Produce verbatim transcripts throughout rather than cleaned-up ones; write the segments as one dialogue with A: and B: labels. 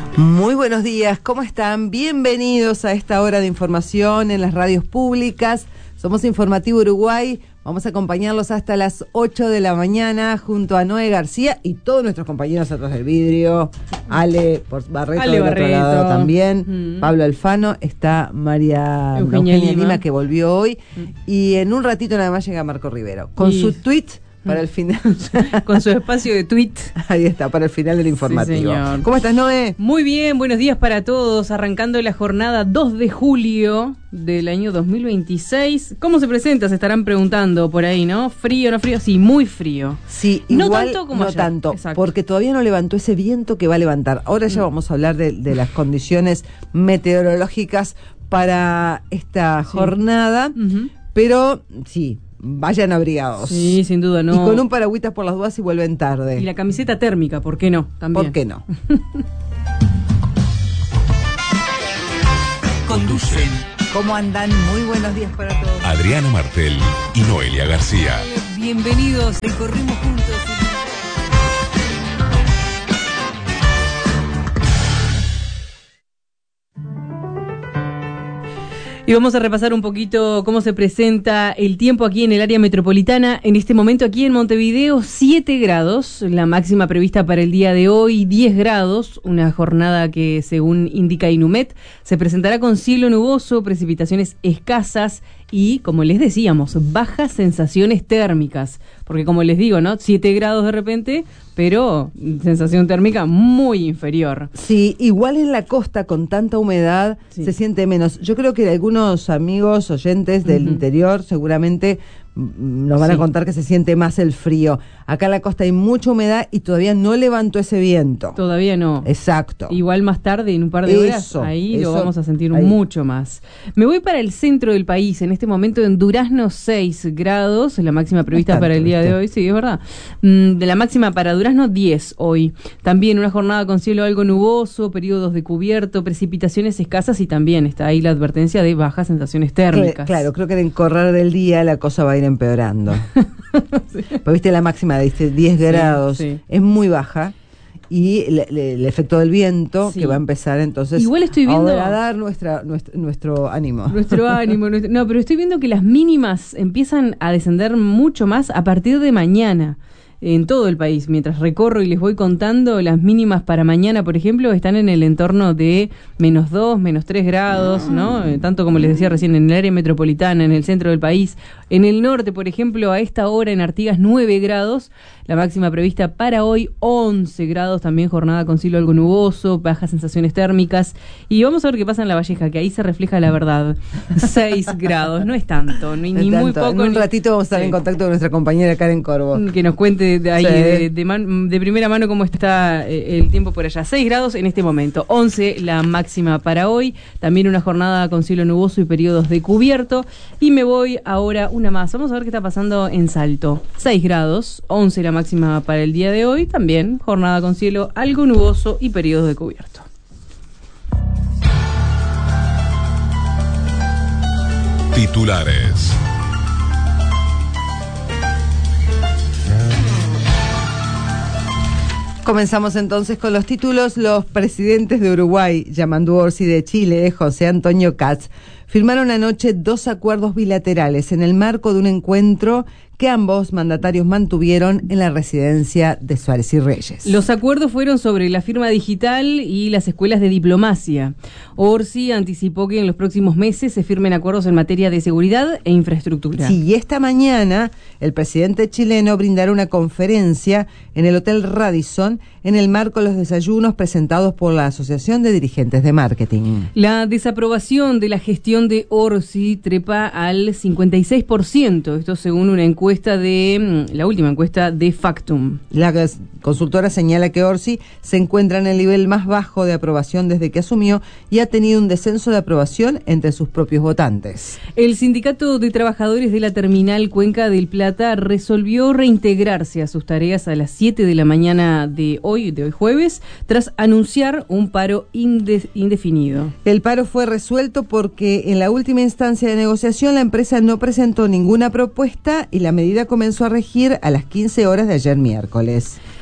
A: Muy buenos días, ¿cómo están? Bienvenidos a esta hora de información en las radios públicas. Somos Informativo Uruguay, vamos a acompañarlos hasta las ocho de la mañana junto a Noé García y todos nuestros compañeros atrás del vidrio. Ale por Barreto,
B: Ale
A: del
B: Barreto.
A: otro lado también.
B: Mm.
A: Pablo Alfano, está María
B: Eugenia,
A: Eugenia
B: Lima.
A: Lima, que volvió hoy.
B: Mm.
A: Y en un ratito nada más llega Marco Rivero con
B: Y-
A: su tweet para el final.
B: Con su espacio de tweet.
A: Ahí está, para el final del informativo.
B: señor.
A: ¿Cómo estás, Noé?
B: Muy bien, buenos días para todos. Arrancando la jornada dos de julio del año dos mil veintiséis. ¿Cómo se presenta? Se estarán preguntando por ahí, ¿no? ¿Frío, no frío? Sí, muy frío.
A: Sí,
B: No
A: igual,
B: tanto como
A: no
B: ayer.
A: tanto,
B: Exacto.
A: porque todavía no levantó ese viento que va a levantar. Ahora ya
B: Mm.
A: vamos a hablar de, de las condiciones meteorológicas para esta
B: Sí.
A: jornada,
B: Ujú.
A: pero sí, vayan abrigados.
B: Sí, sin duda, no.
A: Y con un paragüitas por las dudas y vuelven tarde.
B: Y la camiseta térmica, ¿por qué no? También.
A: ¿Por qué no?
C: Conducen
A: ¿Cómo andan? Muy buenos días para todos.
C: Adriana Martel y Noelia García.
B: Bienvenidos, recorrimos juntos. Y vamos a repasar un poquito cómo se presenta el tiempo aquí en el área metropolitana. En este momento aquí en Montevideo, siete grados, la máxima prevista para el día de hoy, diez grados, una jornada que según indica Inumet, se presentará con cielo nuboso, precipitaciones escasas y, como les decíamos, bajas sensaciones térmicas. Porque como les digo, ¿no? siete grados de repente, pero sensación térmica muy inferior.
A: Sí, igual en la costa con tanta humedad
B: Sí.
A: se siente menos. Yo creo que algunos amigos oyentes del
B: Ujú.
A: interior seguramente mm, nos van a
B: Sí.
A: contar que se siente más el frío. Acá en la costa hay mucha humedad y todavía no levantó ese viento.
B: Todavía no.
A: Exacto.
B: Igual más tarde, en un par de horas,
A: Eso,
B: ahí
A: eso,
B: lo vamos a sentir
A: ahí.
B: mucho más. Me voy para el centro del país, en este momento en Durazno seis grados, la máxima prevista
A: tanto,
B: para el día
A: ¿viste?
B: de hoy, sí, es verdad. Mm, de la máxima para Durazno diez hoy. También una jornada con cielo algo nuboso, periodos de cubierto, precipitaciones escasas y también está ahí la advertencia de bajas sensaciones
A: Cla-
B: térmicas.
A: Claro, creo que en el correr del día la cosa va a ir empeorando. Pues viste la máxima de dice, diez grados,
B: sí.
A: es muy baja. Y el, el- el efecto del viento
B: Sí.
A: que va a empezar entonces
B: Igual estoy viendo-
A: a dar nuestra, nuestro, nuestro ánimo.
B: Nuestro ánimo. nuestro- No, pero estoy viendo que las mínimas empiezan a descender mucho más a partir de mañana en todo el país. Mientras recorro y les voy contando, las mínimas para mañana, por ejemplo, están en el entorno de menos dos, menos tres grados, ¿no? Eh, Tanto como les decía recién, en el área metropolitana, en el centro del país. En el norte, por ejemplo, a esta hora en Artigas nueve grados. La máxima prevista para hoy, once grados, también jornada con cielo algo nuboso, bajas sensaciones térmicas. Y vamos a ver qué pasa en La Valleja, que ahí se refleja la verdad. seis grados, no es tanto, ni, ni muy
A: Tanto.
B: poco.
A: En un
B: ni-
A: ratito vamos a estar
B: Sí.
A: en contacto con nuestra compañera Karen Corvo.
B: Que nos cuente de ahí
A: Sí.
B: de, de, man- de primera mano cómo está eh, el tiempo por allá. seis grados en este momento, once la máxima para hoy. También una jornada con cielo nuboso y periodos de cubierto. Y me voy ahora una más. Vamos a ver qué está pasando en Salto. seis grados, once la máxima para el día de hoy. También jornada con cielo algo nuboso y periodos de cubierto.
C: Titulares.
A: Comenzamos entonces con los títulos. Los presidentes de Uruguay, Yamandu Orsi, de Chile, José Antonio Katz, firmaron anoche dos acuerdos bilaterales en el marco de un encuentro que ambos mandatarios mantuvieron en la residencia de Suárez y Reyes.
B: Los acuerdos fueron sobre la firma digital y las escuelas de diplomacia. Orsi anticipó que en los próximos meses se firmen acuerdos en materia de seguridad e infraestructura.
A: Sí, y esta mañana el presidente chileno brindará una conferencia en el Hotel Radisson en el marco de los desayunos presentados por la Asociación de Dirigentes de Marketing.
B: La desaprobación de la gestión de Orsi trepa al cincuenta y seis por ciento, esto según una encuesta de, la última encuesta de Factum.
A: La consultora señala que Orsi se encuentra en el nivel más bajo de aprobación desde que asumió y ha tenido un descenso de aprobación entre sus propios votantes.
B: El Sindicato de Trabajadores de la Terminal Cuenca del Plata resolvió reintegrarse a sus tareas a las siete de la mañana de hoy, de hoy jueves, tras anunciar un paro inde- indefinido.
A: El paro fue resuelto porque en la última instancia de negociación la empresa no presentó ninguna propuesta y la medida comenzó a regir a las quince horas de ayer miércoles.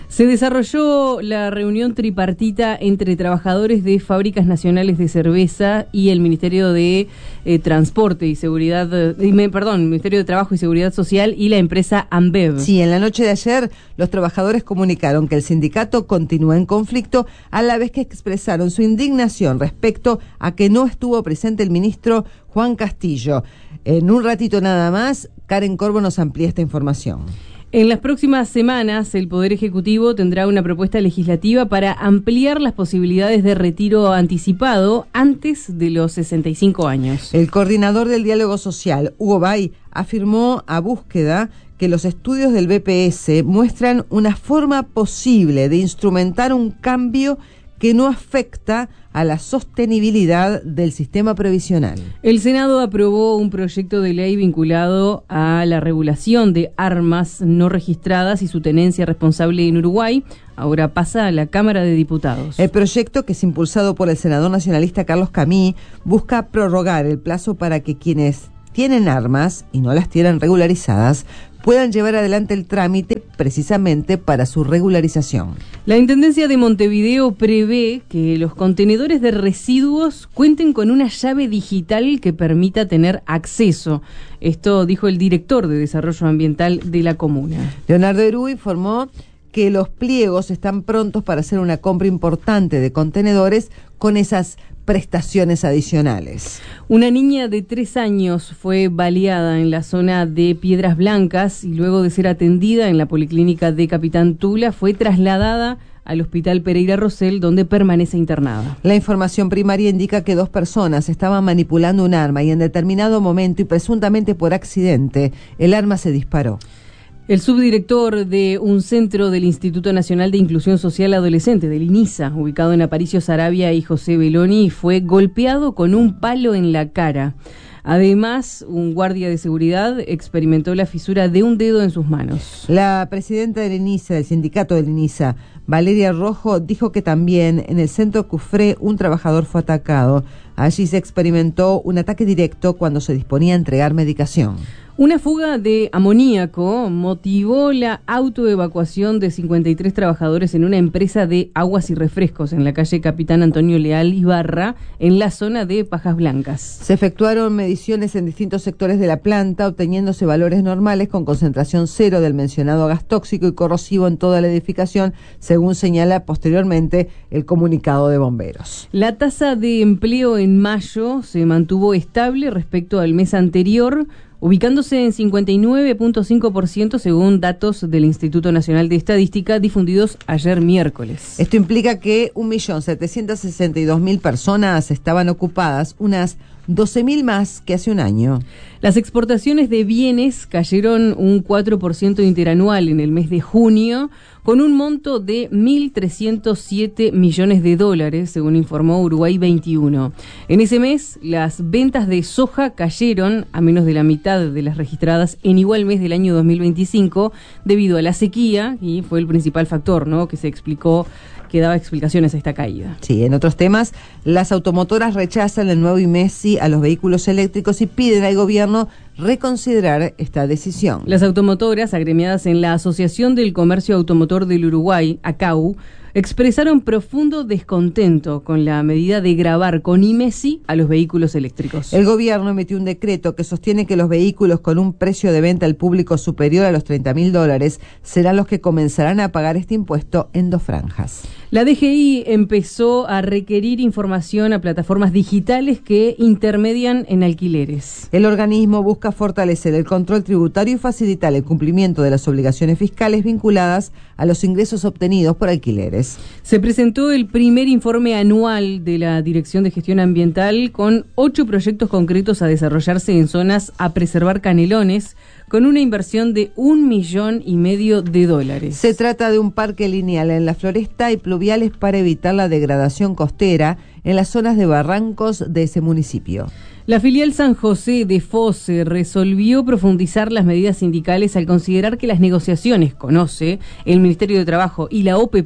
B: Se desarrolló la reunión tripartita entre trabajadores de Fábricas Nacionales de Cerveza y el Ministerio de eh, Transporte y Seguridad, eh, perdón, Ministerio de Trabajo y Seguridad Social y la empresa Ambev.
A: Sí, en la noche de ayer los trabajadores comunicaron que el sindicato continúa en conflicto, a la vez que expresaron su indignación respecto a que no estuvo presente el ministro Juan Castillo. En un ratito nada más, Karen Corvo nos amplía esta información.
B: En las próximas semanas, el Poder Ejecutivo tendrá una propuesta legislativa para ampliar las posibilidades de retiro anticipado antes de los sesenta y cinco años.
A: El coordinador del diálogo social, Hugo Bay, afirmó a Búsqueda que los estudios del B P S muestran una forma posible de instrumentar un cambio que no afecta a la sostenibilidad del sistema previsional.
B: El Senado aprobó un proyecto de ley vinculado a la regulación de armas no registradas y su tenencia responsable en Uruguay. Ahora pasa a la Cámara de Diputados.
A: El proyecto, que es impulsado por el senador nacionalista Carlos Camí, busca prorrogar el plazo para que quienes tienen armas y no las tienen regularizadas puedan llevar adelante el trámite precisamente para su regularización.
B: La Intendencia de Montevideo prevé que los contenedores de residuos cuenten con una llave digital que permita tener acceso. Esto dijo el director de Desarrollo Ambiental de la comuna.
A: Leonardo Herú informó que los pliegos están prontos para hacer una compra importante de contenedores con esas prestaciones adicionales.
B: Una niña de tres años fue baleada en la zona de Piedras Blancas y luego de ser atendida en la policlínica de Capitán Tula fue trasladada al Hospital Pereira Rosell, donde permanece internada.
A: La información primaria indica que dos personas estaban manipulando un arma y en determinado momento y presuntamente por accidente, el arma se disparó.
B: El subdirector de un centro del Instituto Nacional de Inclusión Social Adolescente, del INISA, ubicado en Aparicio Saravia y José Beloni, fue golpeado con un palo en la cara. Además, un guardia de seguridad experimentó la fisura de un dedo en sus manos.
A: La presidenta del INISA, del sindicato del INISA, Valeria Rojo, dijo que también en el centro Cufré un trabajador fue atacado. Allí se experimentó un ataque directo cuando se disponía a entregar medicación.
B: Una fuga de amoníaco motivó la autoevacuación de cincuenta y tres trabajadores en una empresa de aguas y refrescos en la calle Capitán Antonio Leal Ibarra, en la zona de Pajas Blancas.
A: Se efectuaron mediciones en distintos sectores de la planta, obteniéndose valores normales con concentración cero del mencionado gas tóxico y corrosivo en toda la edificación, según señala posteriormente el comunicado de bomberos.
B: La tasa de empleo en mayo se mantuvo estable respecto al mes anterior, ubicándose en cincuenta y nueve punto cinco por ciento según datos del Instituto Nacional de Estadística difundidos ayer miércoles.
A: Esto implica que un millón setecientos sesenta y dos mil personas estaban ocupadas, unas doce mil más que hace un año.
B: Las exportaciones de bienes cayeron un cuatro por ciento interanual en el mes de junio, con un monto de mil trescientos siete millones de dólares, según informó Uruguay veintiuno. En ese mes, las ventas de soja cayeron a menos de la mitad de las registradas en igual mes del año dos mil veinticinco, debido a la sequía, y fue el principal factor, ¿no?, que se explicó, que daba explicaciones a esta caída.
A: Sí, en otros temas, las automotoras rechazan el nuevo I M E S I a los vehículos eléctricos y piden al gobierno reconsiderar esta decisión.
B: Las automotoras, agremiadas en la Asociación del Comercio Automotor del Uruguay, ACAU, expresaron profundo descontento con la medida de gravar con I M E S I a los vehículos eléctricos.
A: El gobierno emitió un decreto que sostiene que los vehículos con un precio de venta al público superior a los treinta mil dólares serán los que comenzarán a pagar este impuesto en dos franjas.
B: La D G I empezó a requerir información a plataformas digitales que intermedian en alquileres.
A: El organismo busca fortalecer el control tributario y facilitar el cumplimiento de las obligaciones fiscales vinculadas a los ingresos obtenidos por alquileres.
B: Se presentó el primer informe anual de la Dirección de Gestión Ambiental con ocho proyectos concretos a desarrollarse en zonas a preservar Canelones, con una inversión de un millón y medio de dólares.
A: Se trata de un parque lineal en la floresta y pluviales para evitar la degradación costera en las zonas de barrancos de ese municipio.
B: La filial San José de FOSE resolvió profundizar las medidas sindicales al considerar que las negociaciones con O C E, el Ministerio de Trabajo y la O P P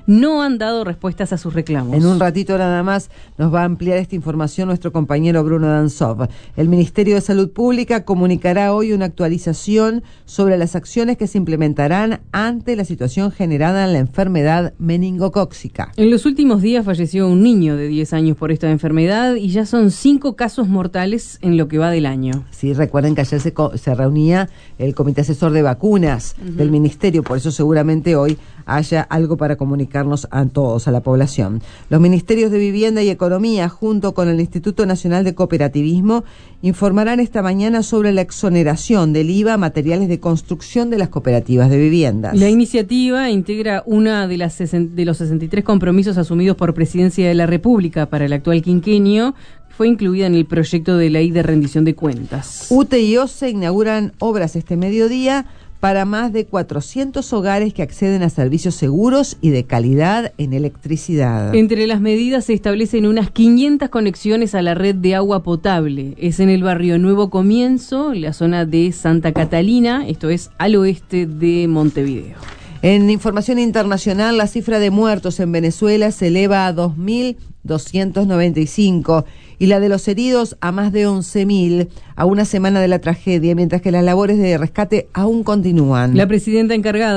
B: no han dado respuestas a sus reclamos.
A: En un ratito nada más nos va a ampliar esta información nuestro compañero Bruno Danzov. El Ministerio de Salud Pública comunicará hoy una actualización sobre las acciones que se implementarán ante la situación generada en la enfermedad meningocócica.
B: En los últimos días falleció un niño de diez años por esta enfermedad y ya son cinco casos mortales en lo que va del año.
A: Sí, recuerden que ayer se, se reunía el Comité Asesor de Vacunas uh-huh. del Ministerio, por eso seguramente hoy haya algo para comunicarnos a todos, a la población. Los Ministerios de Vivienda y Economía, junto con el Instituto Nacional de Cooperativismo, informarán esta mañana sobre la exoneración del I V A a materiales de construcción de las cooperativas de viviendas.
B: La iniciativa integra una de, las de los sesenta y tres compromisos asumidos por Presidencia de la República para el actual quinquenio. Fue incluida en el proyecto de ley de rendición de cuentas.
A: U T E y O C E inauguran obras este mediodía para más de cuatrocientos hogares que acceden a servicios seguros y de calidad en electricidad.
B: Entre las medidas se establecen unas quinientas conexiones a la red de agua potable. Es en el barrio Nuevo Comienzo, la zona de Santa Catalina, esto es al oeste de Montevideo.
A: En información internacional, la cifra de muertos en Venezuela se eleva a dos mil doscientos noventa y cinco y la de los heridos a más de once mil a una semana de la tragedia, mientras que las labores de rescate aún continúan.
B: La presidenta encargada